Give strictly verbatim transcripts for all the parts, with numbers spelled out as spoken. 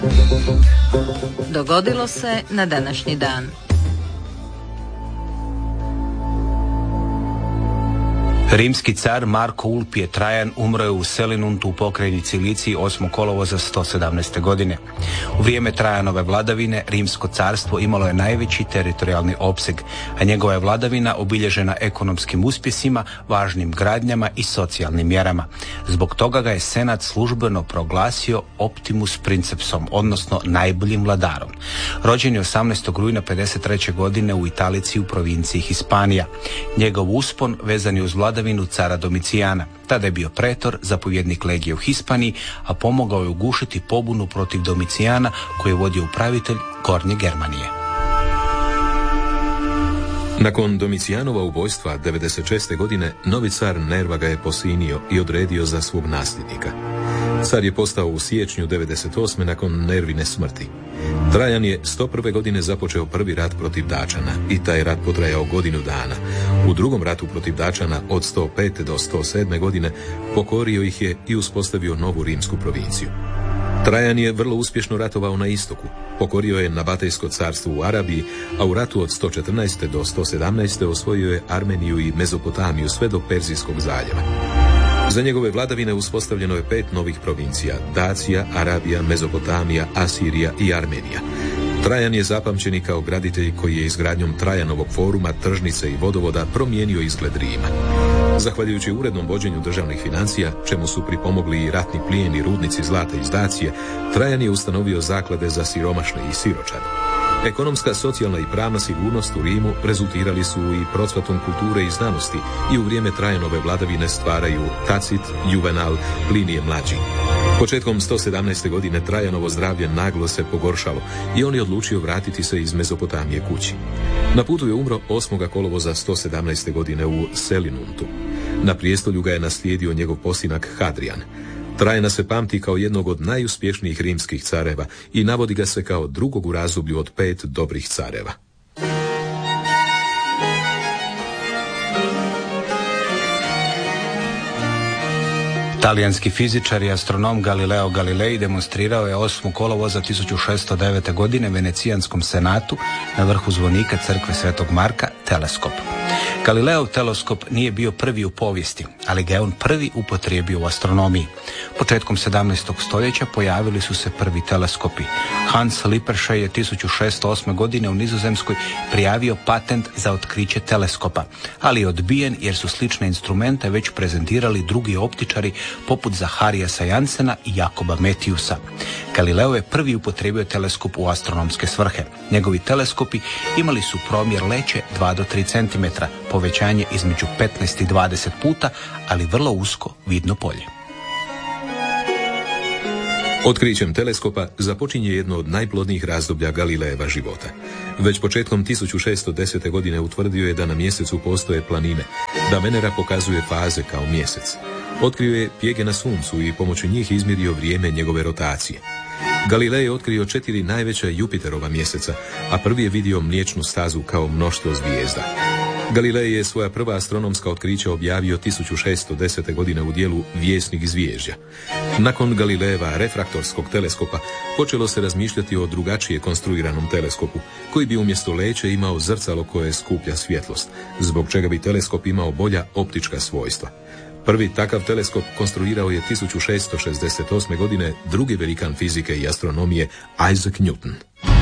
Dogodilo se na današnji dan. Rimski car Marko Ulpije Trajan umro je u Selinuntu u pokrajini Ciliciji osmog kolovoza sto sedamnaeste. godine. U vrijeme Trajanove vladavine Rimsko carstvo imalo je najveći teritorijalni opseg, a njegova je vladavina obilježena ekonomskim uspjesima, važnim gradnjama i socijalnim mjerama. Zbog toga ga je Senat službeno proglasio Optimus Princepsom, odnosno najboljim vladarom. Rođen je osamnaestog rujna pedeset treće. godine u Italici u provinciji Hispanija. Njegov uspon vezan je uz vladavinu cara Domicijana. Tada je bio pretor, zapovjednik legije u Hispaniji, a pomogao je ugušiti pobunu protiv Domicijana koji je vodio upravitelj Gornje Germanije. Nakon Domicijanova ubojstva devedeset šeste. godine, novi car Nerva ga je posinio i odredio za svog nasljednika. Car je postao u siječnju devedeset osme. nakon Nervine smrti. Trajan je sto prve. godine započeo prvi rat protiv Dačana i taj rat potrajao godinu dana. U drugom ratu protiv Dačana od sto pete. do sto sedme. godine pokorio ih je i uspostavio novu rimsku provinciju. Trajan je vrlo uspješno ratovao na istoku. Pokorio je Nabatejsko carstvo u Arabiji, a u ratu od sto četrnaeste. do sto sedamnaeste. osvojio je Armeniju i Mezopotamiju sve do Perzijskog zaljeva. Za njegove vladavine uspostavljeno je pet novih provincija: Dacija, Arabija, Mezopotamija, Asirija i Armenija. Trajan je zapamćen i kao graditelj koji je izgradnjom Trajanovog foruma, tržnice i vodovoda promijenio izgled Rima. Zahvaljujući urednom vođenju državnih financija, čemu su pripomogli i ratni plijen i rudnici zlata iz Dacije, Trajan je ustanovio zaklade za siromašne i siročane. Ekonomska, socijalna i pravna sigurnost u Rimu rezultirali su i procvatom kulture i znanosti i u vrijeme Trajanove vladavine stvaraju Tacit, Juvenal, Plinije mlađi. Početkom sto sedamnaeste. godine Trajanovo zdravlje naglo se pogoršalo i on je odlučio vratiti se iz Mezopotamije kući. Na putu je umro osmog kolovoza sto sedamnaeste. godine u Selinuntu. Na prijestolju ga je naslijedio njegov posinak Hadrian. Trajana se pamti kao jednog od najuspješnijih rimskih careva i navodi ga se kao drugog u razdoblju od pet dobrih careva. Talijanski fizičar i astronom Galileo Galilei demonstrirao je osmog kolovoza tisuću šesto devete. godine Venecijanskom senatu na vrhu zvonika crkve Svetog Marka teleskop. Galileov teleskop nije bio prvi u povijesti, ali ga je on prvi upotrijebio u astronomiji. Početkom sedamnaestog. stoljeća pojavili su se prvi teleskopi. Hans Lippershey je tisuću šesto osme. godine u Nizozemskoj prijavio patent za otkriće teleskopa, ali je odbijen jer su slične instrumente već prezentirali drugi optičari poput Zaharijasa Jansena i Jakoba Metiusa. Galileo je prvi upotrijebio teleskop u astronomske svrhe. Njegovi teleskopi imali su promjer leće dva do tri centimetra, povećanje između petnaest i dvadeset puta, ali vrlo usko vidno polje. Otkrićem teleskopa započinje jedno od najplodnijih razdoblja Galilejeva života. Već početkom tisuću šesto desete. godine utvrdio je da na mjesecu postoje planine, da Venera pokazuje faze kao mjesec. Otkrio je pjege na suncu i pomoću njih izmjerio vrijeme njegove rotacije. Galilej je otkrio četiri najveća Jupiterova mjeseca, a prvi je vidio mliječnu stazu kao mnoštvo zvijezda. Galilej je svoja prva astronomska otkrića objavio tisuću šesto desete. godine u dijelu Vjesnik zvježđa. Nakon Galilejeva refraktorskog teleskopa počelo se razmišljati o drugačije konstruiranom teleskopu, koji bi umjesto leće imao zrcalo koje skuplja svjetlost, zbog čega bi teleskop imao bolja optička svojstva. Prvi takav teleskop konstruirao je tisuću šesto šezdeset osme. godine drugi velikan fizike i astronomije Isaac Newton.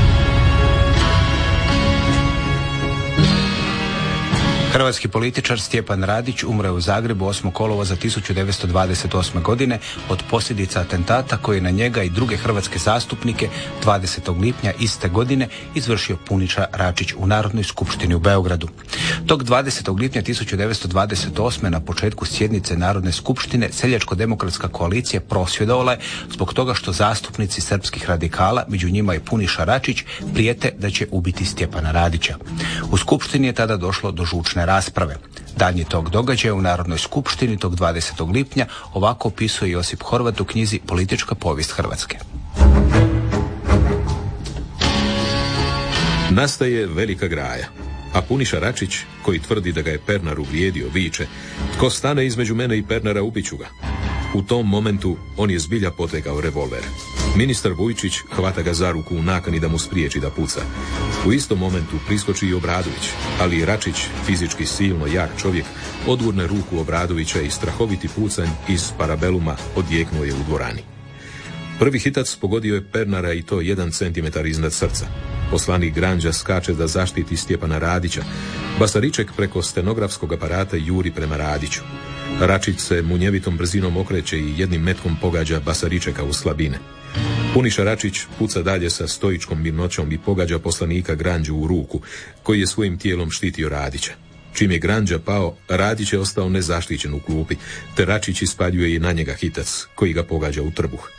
Hrvatski političar Stjepan Radić umro u Zagrebu osmog kolovoza tisuću devetsto dvadeset osme. godine od posljedica atentata koji je na njega i druge hrvatske zastupnike dvadesetog lipnja iste godine izvršio Puniša Račić u Narodnoj skupštini u Beogradu. Tog dvadesetog lipnja tisuću devetsto dvadeset osme. na početku sjednice Narodne skupštine Seljačko-demokratska koalicija prosvjedovala je zbog toga što zastupnici srpskih radikala, među njima i Puniša Račić, prijete da će ubiti Stjepana Radića. U skupštini je tada došlo do žučne rasprave. Daljnji tog događaja u Narodnoj skupštini tog dvadesetog lipnja ovako opisuje Josip Horvat u knjizi Politička povijest Hrvatske. Nastaje velika graja, a Puniša Račić, koji tvrdi da ga je Pernar uvrijedio, viče: "Tko stane između mene i Pernara, ubiću ga." U tom momentu on je zbilja potegao revolver. Ministar Vujčić hvata ga za ruku u nakani da mu spriječi da puca. U istom momentu priskoči i Obradović, ali i Račić, fizički silno jak čovjek, odgurne ruku Obradovića i strahoviti pucanj iz parabeluma odjeknuo je u dvorani. Prvi hitac pogodio je Pernara i to jedan centimetar iznad srca. Poslanik Granđa skače da zaštiti Stjepana Radića. Basariček preko stenografskog aparata juri prema Radiću. Račić se munjevitom brzinom okreće i jednim metkom pogađa Basaričeka u slabine. Puniša Račić puca dalje sa stoičkom mirnoćom i pogađa poslanika Granđu u ruku, koji je svojim tijelom štitio Radića. Čim je Granđa pao, Radić je ostao nezaštićen u klupi, te Račić ispaljuje i na njega hitac, koji ga pogađa u trbuh.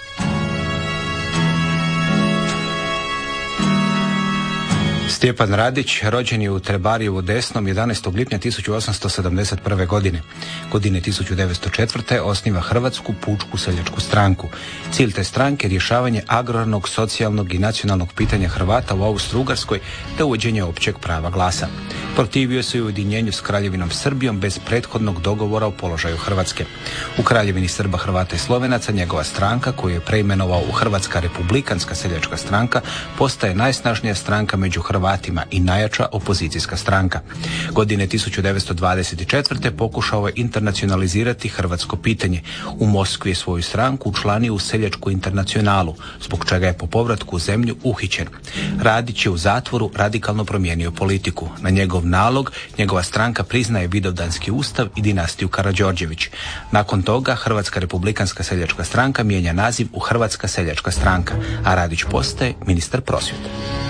Stjepan Radić rođen je u Trebarijevu Desnom jedanaestog lipnja tisuću osamsto sedamdeset prve. godine. Godine tisuću devetsto četvrte. osniva Hrvatsku pučku seljačku stranku. Cilj te stranke je rješavanje agrarnog, socijalnog i nacionalnog pitanja Hrvata u Austro-Ugarskoj te uvođenje općeg prava glasa. Protivio se i ujedinjenju s Kraljevinom Srbijom bez prethodnog dogovora o položaju Hrvatske. U Kraljevini Srba, Hrvata i Slovenaca njegova stranka, koju je preimenovao u Hrvatska republikanska seljačka stranka, postaje najsnažnija stranka među Hrvatima i najjača opozicijska stranka. Godine tisuću devetsto dvadeset četvrte. pokušao je internacionalizirati hrvatsko pitanje. U Moskvi je svoju stranku učlanio u seljačku internacionalu, zbog čega je po povratku u zemlju uhićen. Radić je u zatvoru radikalno promijenio politiku. Na njegov nalog njegova stranka priznaje Vidovdanski ustav i dinastiju Karađorđević. Nakon toga Hrvatska republikanska seljačka stranka mijenja naziv u Hrvatska seljačka stranka, a Radić postaje ministar prosvjete.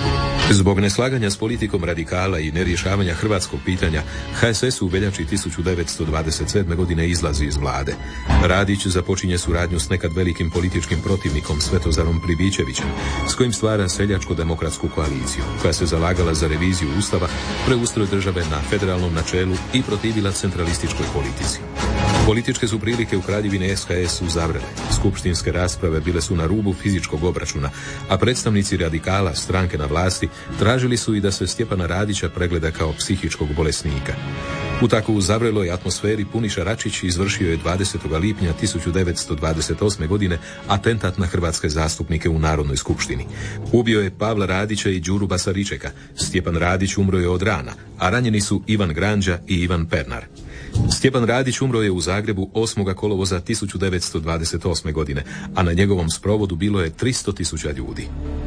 Zbog neslaganja s politikom radikala i nerješavanja hrvatskog pitanja, H S S u veljači tisuću devetsto dvadeset sedme. godine izlazi iz vlade. Radić započinje suradnju s nekad velikim političkim protivnikom Svetozarom Pribičevićem, s kojim stvara seljačko-demokratsku koaliciju, koja se zalagala za reviziju ustava, preustroj države na federalnom načelu i protivila centralističkoj politici. Političke su prilike u Kraljevini S H S uzavrele. Skupštinske rasprave bile su na rubu fizičkog obračuna, a predstavnici radikala, stranke na vlasti, tražili su i da se Stjepana Radića pregleda kao psihičkog bolesnika. U tako uzavreloj atmosferi Puniša Račić izvršio je dvadesetog lipnja tisuću devetsto dvadeset osme. godine atentat na hrvatske zastupnike u Narodnoj skupštini. Ubio je Pavla Radića i Đuru Basaričeka. Stjepan Radić umro je od rana, a ranjeni su Ivan Granđa i Ivan Pernar. Stjepan Radić umro je u Zagrebu osmog kolovoza tisuću devetsto dvadeset osme. godine, a na njegovom sprovodu bilo je tristo tisuća ljudi.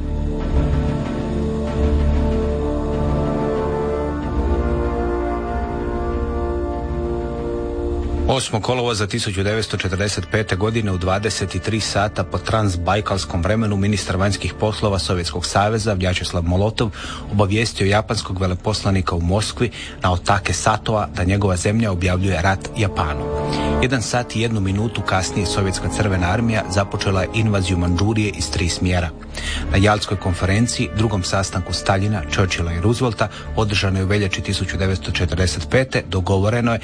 osmog kolovoza tisuću devetsto četrdeset pete. godine u dvadeset tri sata po transbajkalskom vremenu ministar vanjskih poslova Sovjetskog saveza Vjačeslav Molotov obavijestio japanskog veleposlanika u Moskvi Naotake Satoa da njegova zemlja objavljuje rat Japanu. Jedan sat i jednu minutu kasnije Sovjetska crvena armija započela je invaziju Mandžurije iz tri smjera. Na Jaltskoj konferenciji, drugom sastanku Staljina, Churchilla i Roosevelta, održanoj u veljači tisuću devetsto četrdeset pete. dogovoreno je